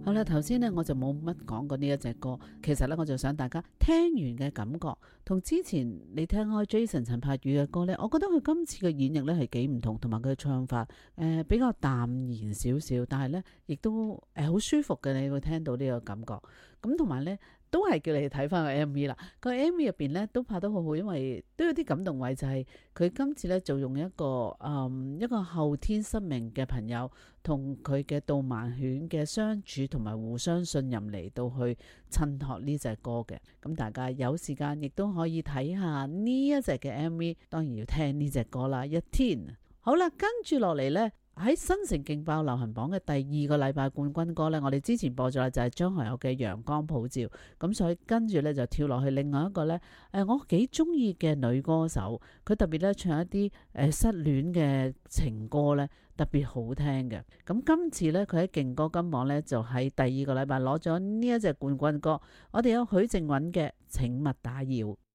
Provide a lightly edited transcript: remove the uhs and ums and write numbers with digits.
好啦，頭先呢我就冇乜講過呢一隻歌，其實呢我就想大家聽完嘅感覺，同之前你聽開 Jason 陳柏宇嘅歌呢，我覺得佢今次嘅演繹呢係幾唔同，同埋佢嘅唱法比較淡然少少，但係呢亦都好舒服嘅，你會聽到呢個感覺。咁同埋呢，都係叫你睇翻個 MV 啦。個 MV 入邊呢都拍得好好，因為都有啲感動位，就係佢今次呢就用一個後天失明嘅朋友同佢嘅導盲犬嘅相處同埋互相信任嚟到去襯托呢隻歌嘅。咁大家有時間亦都可以睇下呢一隻嘅 MV， 當然要聽呢隻歌啦。一天好啦，跟住落嚟呢。喺新城勁爆流行榜嘅第2個禮拜冠軍歌呢，我哋之前播咗啦，就係張學友嘅陽光普照。咁所以跟住呢，就跳落去另外一個呢，我幾中意嘅女歌手，佢特別呢唱一啲失戀嘅情歌呢，特別好聽嘅。咁今次呢，佢喺勁歌金榜呢，就喺第2個禮拜攞咗呢一隻冠軍歌。我哋有許靖韻嘅請勿打擾。